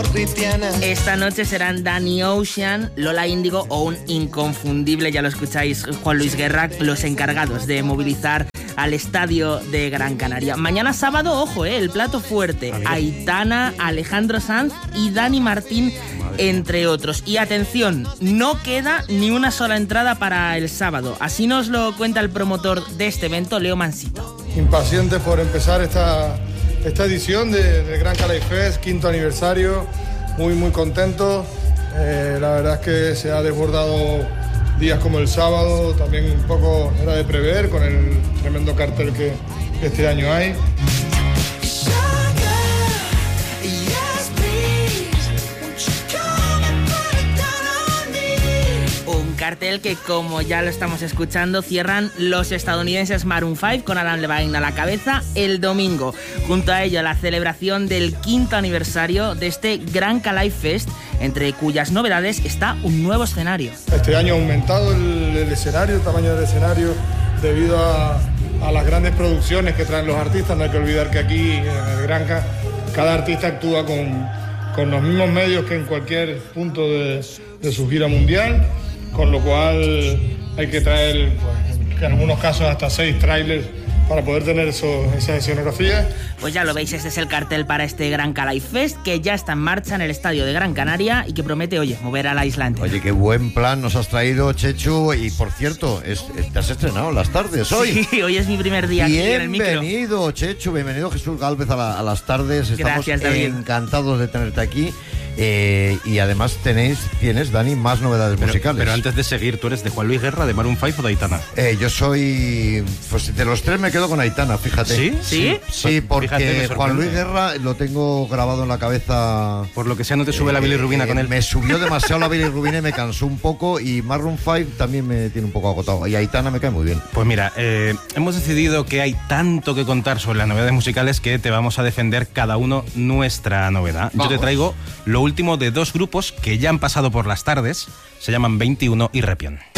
Esta noche serán Danny Ocean, Lola Índigo o un inconfundible, ya lo escucháis, Juan Luis Guerra, los encargados de movilizar al estadio de Gran Canaria. Mañana sábado, ojo, el plato fuerte. Aitana, Alejandro Sanz y Dani Martín, entre otros. Y atención, no queda ni una sola entrada para el sábado. Así nos lo cuenta el promotor de este evento, Leo Mansito. Impacientes por empezar esta edición del Gran Calais Fest, 5º aniversario. Muy contentos. La verdad es que se ha desbordado días como el sábado, también un poco era de prever con el tremendo cartel que este año hay. Un cartel que, como ya lo estamos escuchando, cierran los estadounidenses Maroon 5 con Adam Levine a la cabeza el domingo. Junto a ello, la celebración del 5º aniversario de este Gran Calais Fest, entre cuyas novedades está un nuevo escenario. Este año ha aumentado el escenario, el tamaño del escenario, debido a las grandes producciones que traen los artistas. No hay que olvidar que aquí en el Granca cada artista actúa con los mismos medios que en cualquier punto de su gira mundial, con lo cual hay que traer, pues, en algunos casos hasta 6 trailers para poder tener esas escenografías. Pues ya lo veis, este es el cartel para este Gran Calais Fest, que ya está en marcha en el estadio de Gran Canaria y que promete, mover a la isla entera. Oye, qué buen plan nos has traído, Chechu. Y por cierto, te has estrenado en las tardes hoy. Sí, hoy es mi primer día aquí en el micro. Bienvenido, Chechu, bienvenido Jesús Gálvez a las tardes. Estamos encantados de tenerte aquí. Y además tienes, Dani, más novedades musicales. Pero antes de seguir, ¿tú eres de Juan Luis Guerra, de Maroon 5 o de Aitana? Yo soy... Pues de los tres me quedo con Aitana, fíjate. ¿Sí? Sí, porque fíjate, Juan Luis Guerra lo tengo grabado en la cabeza. Por lo que sea, no te sube la bilirrubina con él. Me subió demasiado la bilirrubina y me cansó un poco. Y Maroon 5 también me tiene un poco agotado. Y Aitana me cae muy bien. Pues mira, hemos decidido que hay tanto que contar sobre las novedades musicales que te vamos a defender cada uno nuestra novedad. Yo te traigo lo último de 2 grupos que ya han pasado por las tardes, se llaman 21 y Repión.